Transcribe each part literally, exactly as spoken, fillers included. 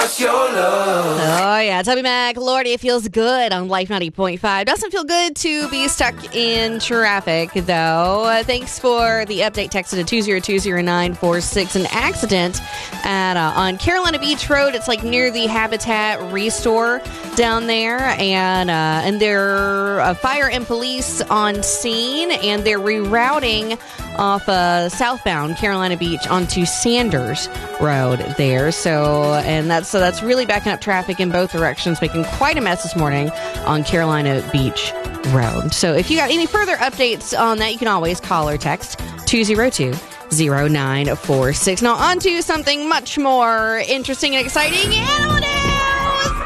us your love. Oh, yeah. Toby Mac, Lordy, it feels good on Life ninety point five. Doesn't feel good to be stuck in traffic, though. Uh, thanks for the update. Texted to two zero two zero nine four six. An accident at uh, on Carolina Beach Road. It's like near the Habitat Restore down there. And, uh, and they're uh, fire and police on scene, and they're rerouting off uh, southbound Carolina Beach onto Sanders Road there. So, and that's so that's really backing up traffic in both directions, making quite a mess this morning on Carolina Beach Road. So if you got any further updates on that, you can always call or text two zero two zero nine four six. Now on to something much more interesting and exciting. Animal news!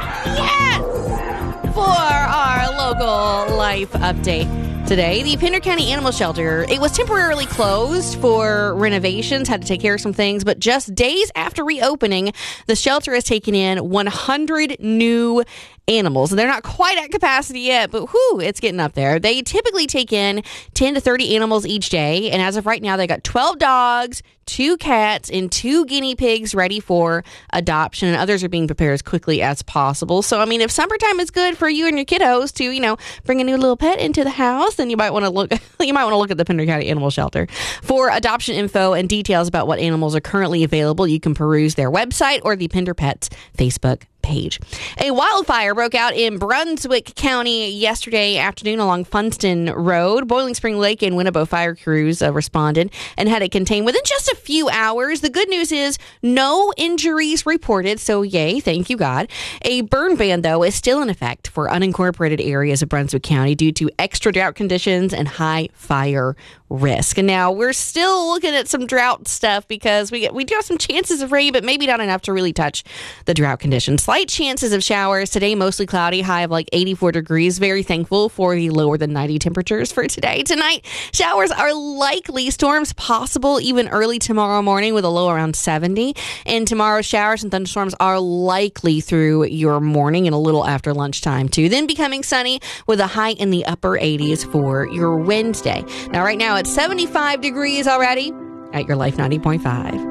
Yes! For our local life update today, the Pender County Animal Shelter, it was temporarily closed for renovations, had to take care of some things, but just days after reopening, the shelter has taken in one hundred new animals. They're not quite at capacity yet, but whew, it's getting up there. They typically take in ten to thirty animals each day, and as of right now, they got twelve dogs, two cats, and two guinea pigs ready for adoption, and others are being prepared as quickly as possible. So, I mean, if summertime is good for you and your kiddos to, you know, bring a new little pet into the house, then you might want to look you might want to look at the Pender County Animal Shelter. For adoption info and details about what animals are currently available, you can peruse their website or the Pender Pets Facebook page. A wildfire broke out in Brunswick County yesterday afternoon along Funston Road. Boiling Spring Lake and Winnebago fire crews uh, responded and had it contained within just a few hours. The good news is no injuries reported, so yay, thank you God. A burn ban, though, is still in effect for unincorporated areas of Brunswick County due to extra drought conditions and high fire risk. And now we're still looking at some drought stuff because we we do have some chances of rain, but maybe not enough to really touch the drought conditions. Slight chances of showers today, mostly cloudy, high of like eighty-four degrees. Very thankful for the lower than ninety temperatures for today. Tonight, showers are likely, storms possible even early tomorrow morning with a low around seventy. And tomorrow, showers and thunderstorms are likely through your morning and a little after lunchtime too. Then becoming sunny with a high in the upper eighties for your Wednesday. Now, right now, it's seventy-five degrees already at your Life ninety point five.